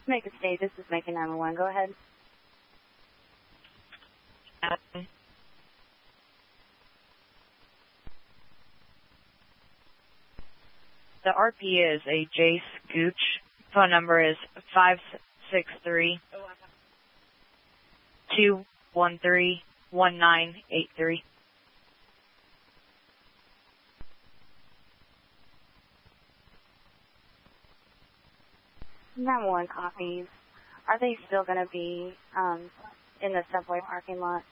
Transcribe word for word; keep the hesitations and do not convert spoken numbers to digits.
Make a stay. This is Macon nine one one. Go ahead. Um, the R P is a Jace Gooch. Phone number is five six three, two one three, one nine eight three. nine one one copies. Are they still going to be um, in the subway parking lot?